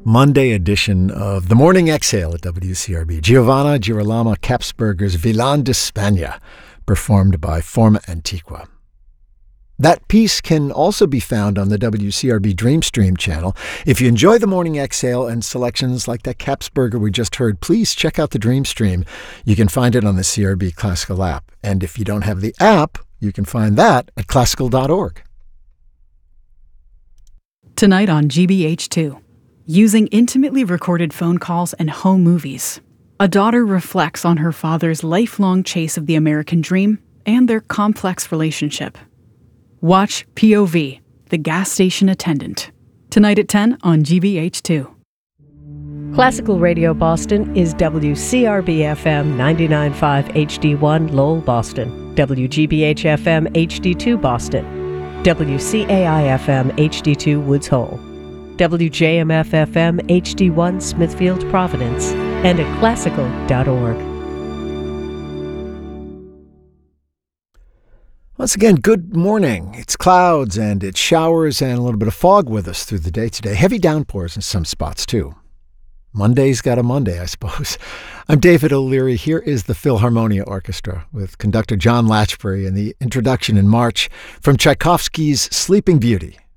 Monday edition of The Morning Exhale at WCRB. Giovanna Girolamo Kapsberger's Villane d'Espagne, performed by Forma Antiqua. That piece can also be found on the WCRB Dreamstream channel. If you enjoy The Morning Exhale and selections like that Kapsberger we just heard, please check out the Dreamstream. You can find it on the CRB Classical app. And if you don't have the app, you can find that at classical.org. Tonight on GBH2, using intimately recorded phone calls and home movies, a daughter reflects on her father's lifelong chase of the American dream and their complex relationship. Watch POV, The Gas Station Attendant, tonight at 10 on GBH2. Classical Radio Boston is WCRB-FM 99.5 HD1 Lowell, Boston, WGBH-FM HD2 Boston, WCAI-FM HD2 Woods Hole, WJMF-FM HD1 Smithfield, Providence, and at classical.org. Once again, good morning. It's clouds and it's showers and a little bit of fog with us through the day today. Heavy downpours in some spots, too. Monday's got a Monday, I suppose. I'm David O'Leary. Here is the Philharmonia Orchestra with conductor John Latchbury and the introduction in March from Tchaikovsky's Sleeping Beauty.